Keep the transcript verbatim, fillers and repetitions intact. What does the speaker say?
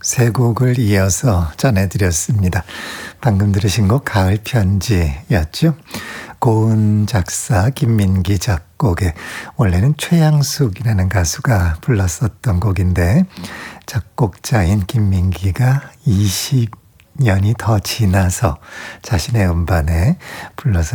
세 곡을 이어서 전해드렸습니다. 방금 들으신 곡 가을 편지였죠. 고은 작사 김민기 작곡에 원래는 최양숙이라는 가수가 불렀었던 곡인데 작곡자인 김민기가 이십 년이 더 지나서 자신의 음반에 불러서